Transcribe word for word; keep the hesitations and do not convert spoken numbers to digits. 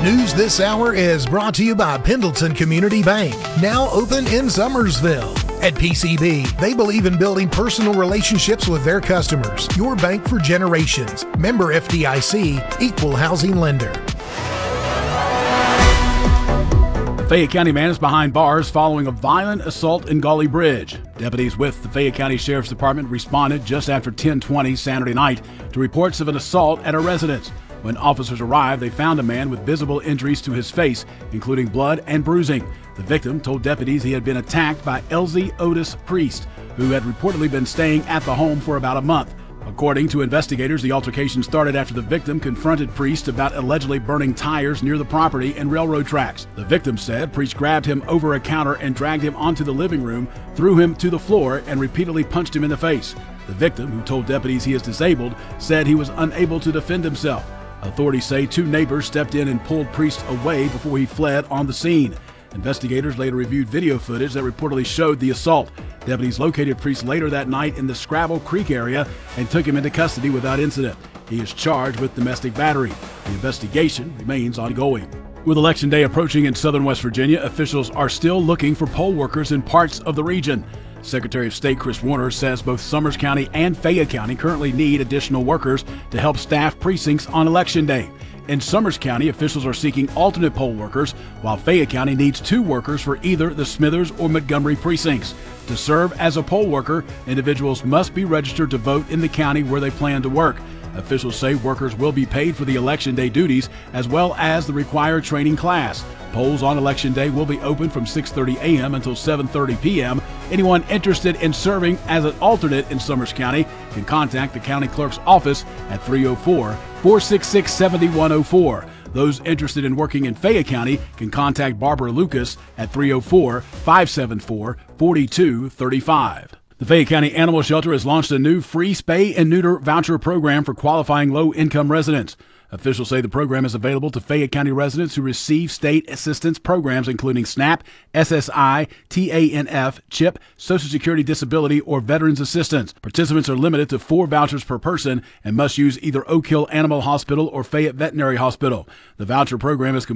News this hour is brought to you by Pendleton Community Bank, now open in Summersville. At P C B, they believe in building personal relationships with their customers. Your bank for generations. Member F D I C, Equal Housing Lender. Fayette County man is behind bars following a violent assault in Gully Bridge. Deputies with the Fayette County Sheriff's Department responded just after ten twenty Saturday night to reports of an assault at a residence. When officers arrived, they found a man with visible injuries to his face, including blood and bruising. The victim told deputies he had been attacked by Elsie Otis Priest, who had reportedly been staying at the home for about a month. According to investigators, the altercation started after the victim confronted Priest about allegedly burning tires near the property and railroad tracks. The victim said Priest grabbed him over a counter and dragged him onto the living room, threw him to the floor, and repeatedly punched him in the face. The victim, who told deputies he is disabled, said he was unable to defend himself. Authorities say two neighbors stepped in and pulled Priest away before he fled on the scene. Investigators later reviewed video footage that reportedly showed the assault. Deputies located Priest later that night in the Scrabble Creek area and took him into custody without incident. He is charged with domestic battery. The investigation remains ongoing. With Election Day approaching in southern West Virginia, officials are still looking for poll workers in parts of the region. Secretary of State Chris Warner says both Summers County and Fayette County currently need additional workers to help staff precincts on Election Day. In Summers County, officials are seeking alternate poll workers, while Fayette County needs two workers for either the Smithers or Montgomery precincts. To serve as a poll worker, individuals must be registered to vote in the county where they plan to work. Officials say workers will be paid for the Election Day duties as well as the required training class. Polls on Election Day will be open from six thirty a.m. until seven thirty p.m. Anyone interested in serving as an alternate in Summers County can contact the county clerk's office at three oh four, four six six, seven one oh four. Those interested in working in Fayette County can contact Barbara Lucas at three oh four, five seven four, four two three five. The Fayette County Animal Shelter has launched a new free spay and neuter voucher program for qualifying low-income residents. Officials say the program is available to Fayette County residents who receive state assistance programs including SNAP, S S I, T A N F, CHIP, Social Security Disability, or Veterans Assistance. Participants are limited to four vouchers per person and must use either Oak Hill Animal Hospital or Fayette Veterinary Hospital. The voucher program is